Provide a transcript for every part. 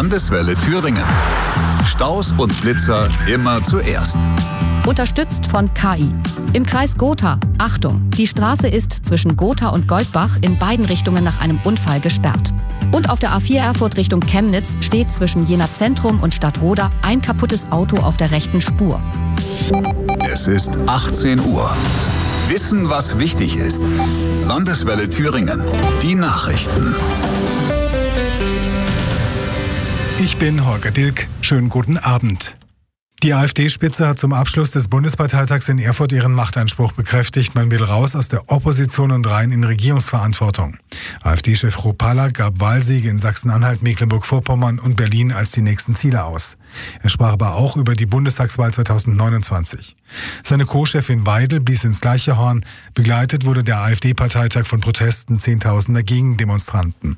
Landeswelle Thüringen. Staus und Blitzer immer zuerst. Unterstützt von KI. Im Kreis Gotha, Achtung, die Straße ist zwischen Gotha und Goldbach in beiden Richtungen nach einem Unfall gesperrt. Und auf der A4 Erfurt Richtung Chemnitz steht zwischen Jena Zentrum und Stadtroda ein kaputtes Auto auf der rechten Spur. Es ist 18 Uhr. Wissen, was wichtig ist. Landeswelle Thüringen. Die Nachrichten. Ich bin Holger Dilk. Schönen guten Abend. Die AfD-Spitze hat zum Abschluss des Bundesparteitags in Erfurt ihren Machtanspruch bekräftigt. Man will raus aus der Opposition und rein in Regierungsverantwortung. AfD-Chef Ropala gab Wahlsiege in Sachsen-Anhalt, Mecklenburg-Vorpommern und Berlin als die nächsten Ziele aus. Er sprach aber auch über die Bundestagswahl 2029. Seine Co-Chefin Weidel blies ins gleiche Horn. Begleitet wurde der AfD-Parteitag von Protesten Zehntausender Gegendemonstranten.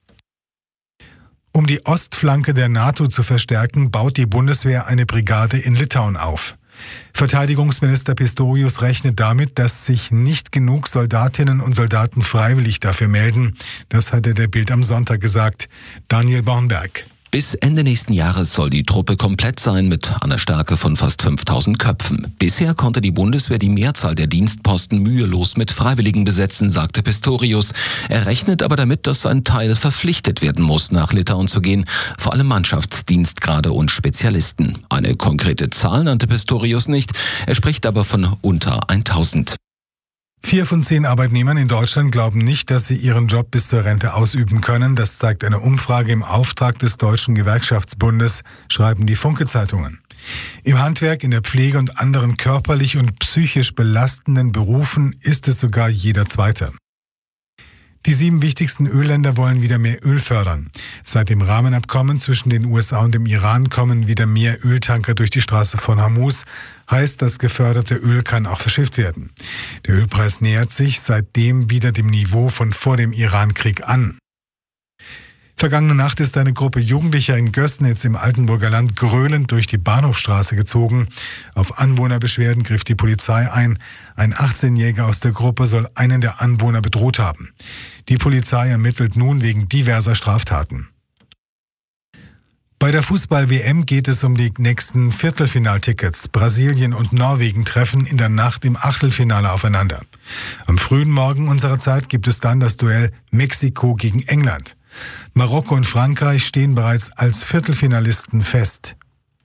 Um die Ostflanke der NATO zu verstärken, baut die Bundeswehr eine Brigade in Litauen auf. Verteidigungsminister Pistorius rechnet damit, dass sich nicht genug Soldatinnen und Soldaten freiwillig dafür melden. Das hat er der Bild am Sonntag gesagt. Daniel Bornberg. Bis Ende nächsten Jahres soll die Truppe komplett sein mit einer Stärke von fast 5000 Köpfen. Bisher konnte die Bundeswehr die Mehrzahl der Dienstposten mühelos mit Freiwilligen besetzen, sagte Pistorius. Er rechnet aber damit, dass ein Teil verpflichtet werden muss, nach Litauen zu gehen, vor allem Mannschaftsdienstgrade und Spezialisten. Eine konkrete Zahl nannte Pistorius nicht, er spricht aber von unter 1000. 4 von 10 Arbeitnehmern in Deutschland glauben nicht, dass sie ihren Job bis zur Rente ausüben können. Das zeigt eine Umfrage im Auftrag des Deutschen Gewerkschaftsbundes, schreiben die Funke-Zeitungen. Im Handwerk, in der Pflege und anderen körperlich und psychisch belastenden Berufen ist es sogar jeder Zweite. Die 7 wichtigsten Ölländer wollen wieder mehr Öl fördern. Seit dem Rahmenabkommen zwischen den USA und dem Iran kommen wieder mehr Öltanker durch die Straße von Hormuz. Heißt, das geförderte Öl kann auch verschifft werden. Der Ölpreis nähert sich seitdem wieder dem Niveau von vor dem Iran-Krieg an. Vergangene Nacht ist eine Gruppe Jugendlicher in Gößnitz im Altenburger Land gröhlend durch die Bahnhofstraße gezogen. Auf Anwohnerbeschwerden griff die Polizei ein. Ein 18-Jähriger aus der Gruppe soll einen der Anwohner bedroht haben. Die Polizei ermittelt nun wegen diverser Straftaten. Bei der Fußball-WM geht es um die nächsten Viertelfinaltickets. Brasilien und Norwegen treffen in der Nacht im Achtelfinale aufeinander. Am frühen Morgen unserer Zeit gibt es dann das Duell Mexiko gegen England. Marokko und Frankreich stehen bereits als Viertelfinalisten fest.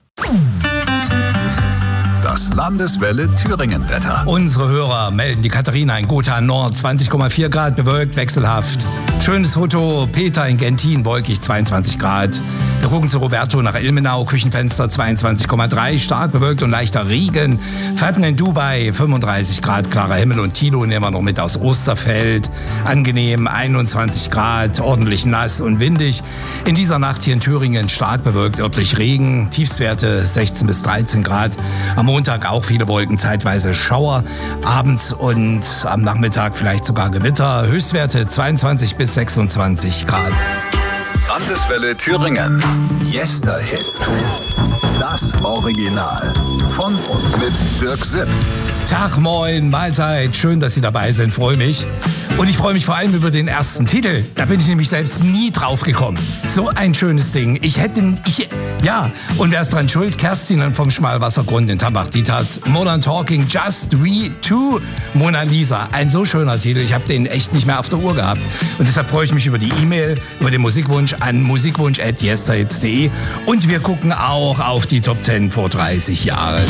Das Landeswelle Thüringen-Wetter. Unsere Hörer melden die Katharina in Gotha Nord, 20,4 Grad, bewölkt, wechselhaft. Schönes Foto, Peter in Gentin, wolkig, 22 Grad. Wir gucken zu Roberto nach Ilmenau, Küchenfenster 22,3, stark bewölkt und leichter Regen. Fahrten in Dubai, 35 Grad, klarer Himmel und Thilo nehmen wir noch mit aus Osterfeld. Angenehm, 21 Grad, ordentlich nass und windig. In dieser Nacht hier in Thüringen stark bewölkt, örtlich Regen, Tiefstwerte 16 bis 13 Grad. Am Montag auch viele Wolken, zeitweise Schauer. Abends und am Nachmittag vielleicht sogar Gewitter. Höchstwerte 22 bis 26 Grad. Landeswelle Thüringen. Yesterhits. Das Original. Von und mit Dirk Sipp. Tag, moin, Mahlzeit. Schön, dass Sie dabei sind. Freue mich. Und ich freue mich vor allem über den ersten Titel. Da bin ich nämlich selbst nie drauf gekommen. So ein schönes Ding. Und wer ist dran schuld? Kerstin vom Schmalwassergrund in Tambach. Die tat's. Modern Talking, Just We Two, Mona Lisa. Ein so schöner Titel. Ich habe den echt nicht mehr auf der Uhr gehabt. Und deshalb freue ich mich über die E-Mail, über den Musikwunsch an musikwunsch@yesterhits.de. Und wir gucken auch auf die Top 10 vor 30 Jahren.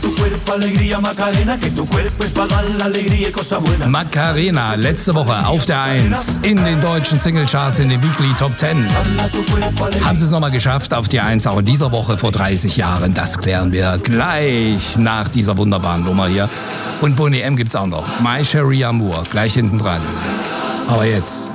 Macarena, letzte Woche auf der 1 in den deutschen Singlecharts in den Weekly Top 10. Haben sie es nochmal geschafft auf die 1 auch in dieser Woche vor 30 Jahren? Das klären wir gleich nach dieser wunderbaren Nummer hier. Und Boney M gibt's auch noch. My Cherie Amour, gleich hinten dran. Aber jetzt